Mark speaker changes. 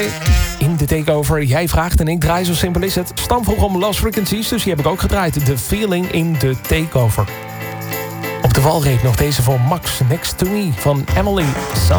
Speaker 1: In de takeover, jij vraagt en ik draai, zo simpel is het. Stam vroeg om Lost Frequencies, dus die heb ik ook gedraaid. The Feeling in de takeover. Op de valreep nog deze voor Max, Next to Me van Emily Sandé.